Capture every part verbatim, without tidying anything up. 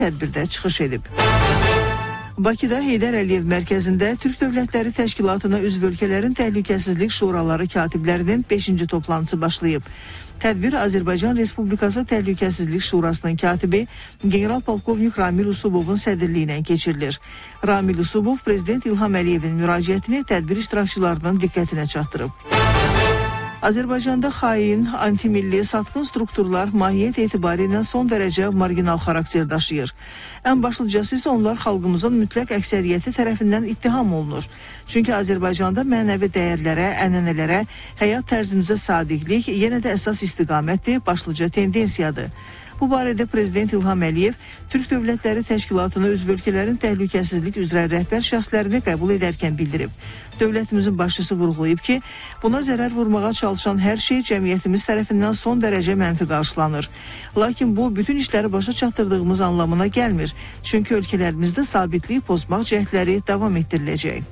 tədbirdə çıxış edib. Bakıda Heydər Əliyev mərkəzində Türk Dövlətləri Təşkilatına üzv ölkələrin Təhlükəsizlik Şuraları katiblərinin beşinci toplantısı başlayıb. Tədbir Azərbaycan Respublikası Təhlükəsizlik Şurasının katibi General-Polkovnik Ramil Usubovun sədrliyi ilə keçirilir. Ramil Usubov Prezident İlham Əliyevin müraciətini tədbir iştirakçılarının diqqətinə çatdırıb. Azərbaycanda xain, antimilli, satqın strukturlar mahiyyət etibari ilə son dərəcə marginal xarakter daşıyır. Ən başlıcası isə onlar xalqımızın mütləq əksəriyyəti tərəfindən ittiham olunur. Çünki Azərbaycanda mənəvi dəyərlərə, ənənələrə, həyat tərzimizə sadiqlik yenə də əsas istiqamətdir, başlıca tendensiyadır. Bu barədə Prezident İlham Əliyev Türk Dövlətləri Təşkilatına üzv ölkələrin təhlükəsizlik üzrə rəhbər şəxslərini qəbul edərkən bildirib. Dövlətimizin başçısı vurğulayıb ki, buna zərər vurmağa çalışan hər şey cəmiyyətimiz tərəfindən son dərəcə mənfi qarşılanır. Lakin bu, bütün işləri başa çatdırdığımız anlamına gəlmir. Çünki ölkələrimizdə sabitlik pozmaq cəhdləri davam etdiriləcək.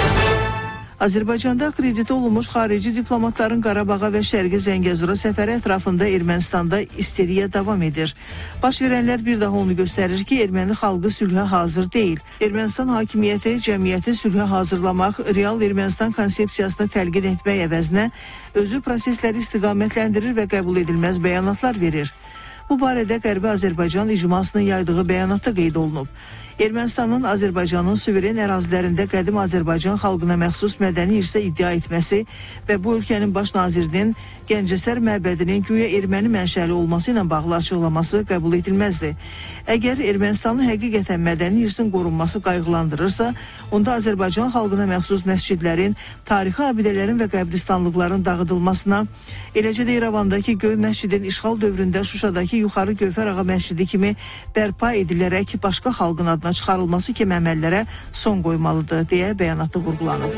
Azərbaycanda akreditə olunmuş xarici diplomatların Qarabağa və Şərqi Zəngəzura səfəri ətrafında Ermənistanda isteriya davam edir. Baş verənlər bir daha onu göstərir ki, erməni xalqı sülhə hazır deyil. Ermənistan hakimiyyəti cəmiyyəti sülhə hazırlamaq, real Ermənistan konsepsiyasını təlqin etmək əvəzinə özü prosesləri istiqamətləndirir və qəbul edilməz bəyanatlar verir. Bu barədə Qərbi Azərbaycan icmasının yaydığı bəyanatda qeyd olunub. Ermənistanın Azərbaycanın suveren ərazilərində qədim Azərbaycan xalqına məxsus mədəni irsə iddia etməsi və bu ölkənin baş nazirinin Gəncəsər məbədinin güya erməni mənşəli olması ilə bağlı açıqlaması qəbul edilməzdir. Əgər Ermənistanın həqiqətən mədəni irsin qorunması qayğılandırırsa, onda Azərbaycan xalqına məxsus məscidlərin, tarixi abidələrin və qəbristanlıqların dağıdılmasına, eləcə də İrəvandakı Göy məscidin işğal dövründə Şuşadakı Yuxarı Gövhər Ağa məscidi kimi bərpa edilərək başqa xalqın adına çıxarılması kimi əməllərə son qoymalıdır, deyə bəyanatda vurğulanıb.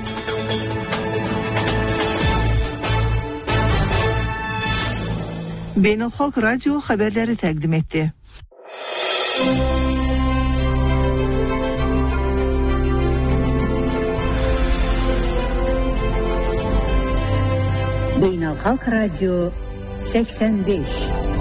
Beynəlxalq Radio xəbərləri təqdim etdi. Beynəlxalq Radio səksən beş.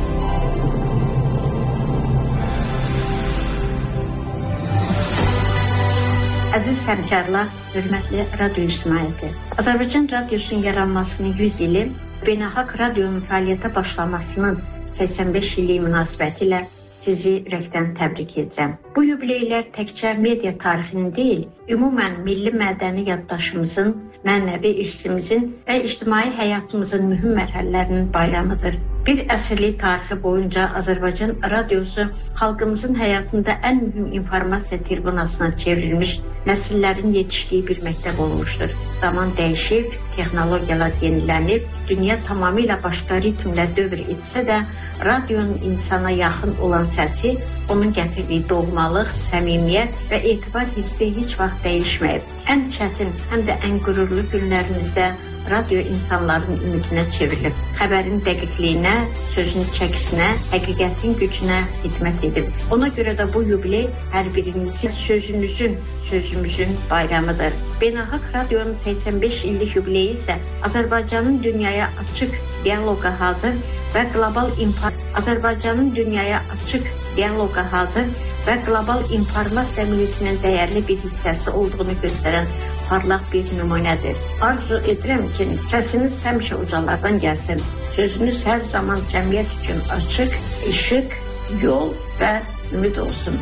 Əziz həmkarlar, hörmətli radio ictimaiyyəti. Azərbaycan radiosunun yaranmasının yüz ili, Beynəlxalq Radionun fəaliyyətə başlamasının səksən beş illiyi münasibəti ilə sizi ürəkdən təbrik edirəm. Bu yubileylər təkcə media tarixinin deyil, ümumən milli mədəni yaddaşımızın, mənəvi irsimizin və ictimai həyatımızın mühüm mərhələlərinin bayramıdır. Bir əsrlik tarixi boyunca Azərbaycan radiosu xalqımızın həyatında ən mühüm informasiya tribunasına çevrilmiş, nəsillərin yetişdiyi bir məktəb olmuşdur. Zaman dəyişib, texnologiyalar yenilənib, dünya tamamilə başqa ritmlə dövr etsə də, radionun insana yaxın olan səsi, onun gətirdiyi doğmalıq, səmimiyyət və etibar hissi heç vaxt dəyişməyib. Ən çətin, həm də ən qürurlu günlərimizdə radio insanların ümidinə çevrilib. Xəbərin dəqiqliyinə, sözün çəkisinə, həqiqətin gücünə xidmət edib. Ona görə də bu yubiley hər birinizin sözünüzün, sözümüzün bayramıdır. Beynəlxalq Radionun səksən beş illik yubileyi isə Azərbaycanın dünyaya açıq dialoqa hazır və qlobal infor Azərbaycanın dünyaya açıq dialoqa hazır və qlobal informasiya mühitinin dəyərli bir hissəsi olduğunu göstərən parlaq bir nümunədir. Arzu edirəm ki, səsiniz həmişə ucalardan gəlsin. Sözünüz hər zaman cəmiyyət üçün açıq, işıq, yol və ümid olsun.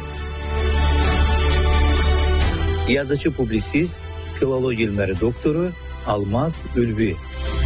Yazıcı publisist, filologiya elmləri doktoru Almaz Ülvi.